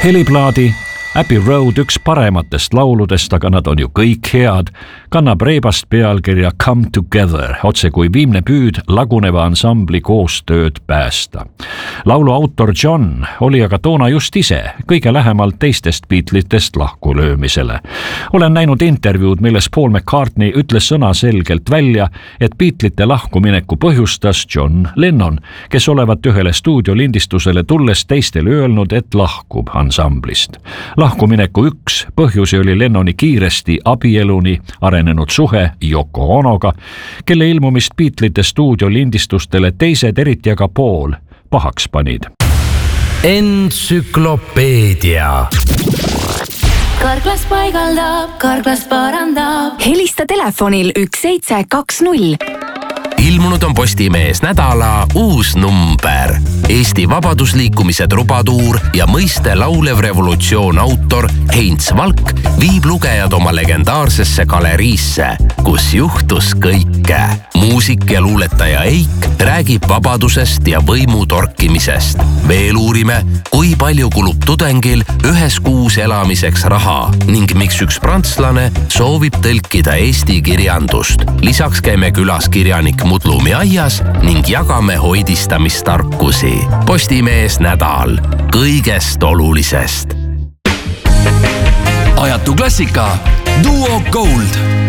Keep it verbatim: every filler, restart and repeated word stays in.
Heliplaadi Abbey Road üks parematest lauludest, aga nad on ju kõik head, kannab reibast pealkirja Come Together, otse kui viimne püüd laguneva ansambli koostööd päästa. Laulu autor John oli aga toona just ise kõige lähemalt teistest Beatlesitest lahkulöömisele. Olen näinud intervjuud, milles Paul McCartney ütles sõna selgelt välja, et Beatlesite lahkumineku põhjustas John Lennon, kes olevat ühele stuudiolindistusele tulles teistele öelnud, et lahkub ansamblist. Lahkumineku üks põhjusi oli Lennoni kiiresti abieluni arenenud suhe Yoko Onoga, kelle ilmumist Beatlesite stuudiolindistustele teised, eriti aga Paul, pahaks panid. Entsüklopeedia. Karklas paigaldab, Karklas parandab. Helista telefonil üks seitse kaks null. Ilmunud on Postimees nädala uus number. Eesti vabadusliikumise trubatuur ja mõiste laulev revolutsioon autor Heinz Valk viib lugejad oma legendaarsesse galeriisse, kus juhtus kõike. Muusik ja luuletaja Eik räägib vabadusest ja võimu torkimisest. Veel uurime, kui palju kulub tudengil ühes kuus elamiseks raha ning miks üks prantslane soovib tõlkida eesti kirjandust. Lisaks käime külas kirjanik Mudlumi aias ning jagame hoidistamistarkusi. Postimees nädal kõigest olulisest. Ajatu klassika Duo Gold.